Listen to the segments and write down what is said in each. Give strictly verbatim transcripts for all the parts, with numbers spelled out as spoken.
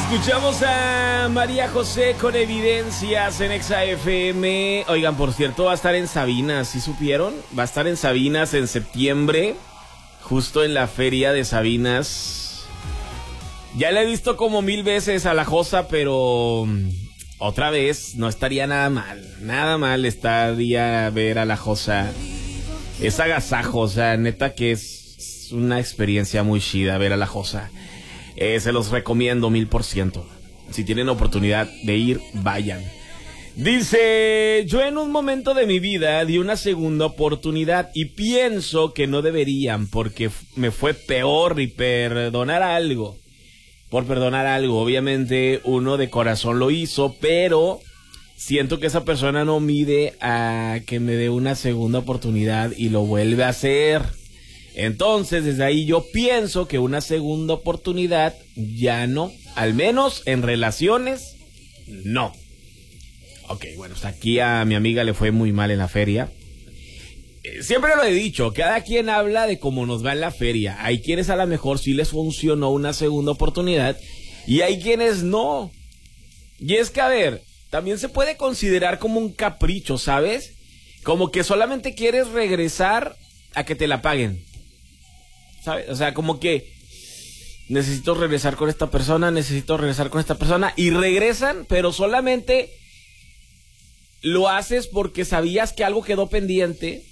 Escuchamos a María José con Evidencias en Exa F M. Oigan, por cierto, va a estar en Sabinas, ¿sí supieron? Va a estar en Sabinas en septiembre, justo en la feria de Sabinas. Ya la he visto como mil veces a la Josa, pero otra vez no estaría nada mal. Nada mal estaría ver a la Josa. Es agasajo, o sea, neta que es una experiencia muy chida ver a la Josa. Eh, se los recomiendo mil por ciento. Si tienen oportunidad de ir, vayan. Dice, yo en un momento de mi vida di una segunda oportunidad y pienso que no deberían porque me fue peor y perdonar algo. Por perdonar algo, obviamente uno de corazón lo hizo, pero siento que esa persona no mide a que me dé una segunda oportunidad y lo vuelve a hacer. Entonces, desde ahí yo pienso que una segunda oportunidad ya no, al menos en relaciones, no. Ok, bueno, hasta aquí a mi amiga le fue muy mal en la feria. Eh, siempre lo he dicho, cada quien habla de cómo nos va en la feria. Hay quienes a lo mejor sí les funcionó una segunda oportunidad y hay quienes no. Y es que, a ver, también se puede considerar como un capricho, ¿sabes? Como que solamente quieres regresar a que te la paguen. ¿Sabes? O sea, como que necesito regresar con esta persona, necesito regresar con esta persona y regresan, pero solamente lo haces porque sabías que algo quedó pendiente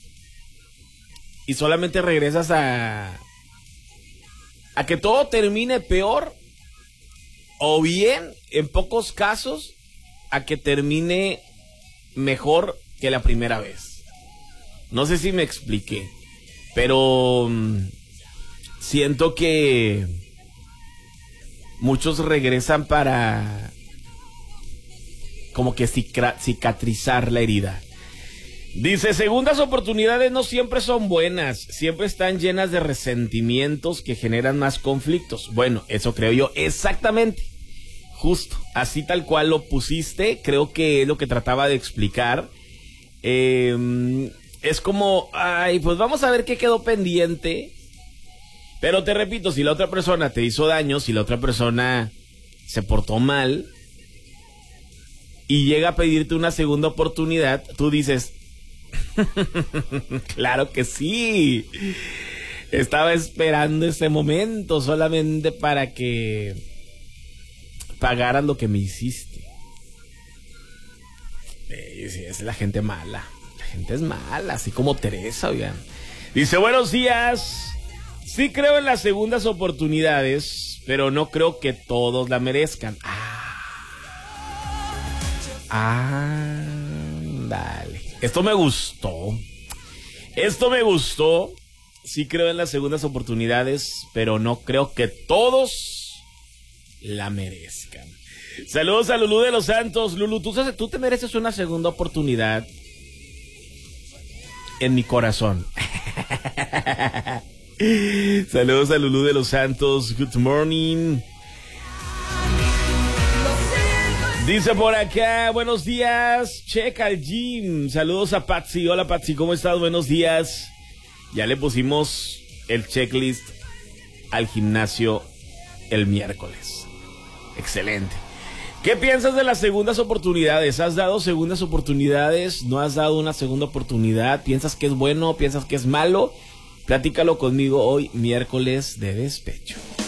y solamente regresas a a que todo termine peor o bien, en pocos casos, a que termine mejor que la primera vez. No sé si me expliqué, pero siento que muchos regresan para como que cicatrizar la herida. Dice, segundas oportunidades no siempre son buenas, siempre están llenas de resentimientos que generan más conflictos. Bueno, eso creo yo, exactamente, justo, así tal cual lo pusiste, creo que es lo que trataba de explicar. Eh, es como, ay, pues vamos a ver qué quedó pendiente. Pero te repito, si la otra persona te hizo daño, si la otra persona se portó mal y llega a pedirte una segunda oportunidad, tú dices, claro que sí, estaba esperando ese momento solamente para que pagaran lo que me hiciste. Eh, es la gente mala, la gente es mala, así como Teresa, oigan. Dice, buenos días. Sí creo en las segundas oportunidades, pero no creo que todos la merezcan. Ah, ah, dale. Esto me gustó. Esto me gustó. Sí creo en las segundas oportunidades, pero no creo que todos la merezcan. Saludos a Lulú de los Santos. Lulú, tú, tú te mereces una segunda oportunidad en mi corazón. Saludos a Lulú de los Santos. Good morning. Dice por acá, buenos días, checa al gym. Saludos a Patsy. Hola Patsy, ¿cómo estás? Buenos días. Ya le pusimos el checklist al gimnasio el miércoles. Excelente. ¿Qué piensas de las segundas oportunidades? ¿Has dado segundas oportunidades? ¿No has dado una segunda oportunidad? ¿Piensas que es bueno? ¿Piensas que es malo? Platícalo conmigo hoy, miércoles de despecho.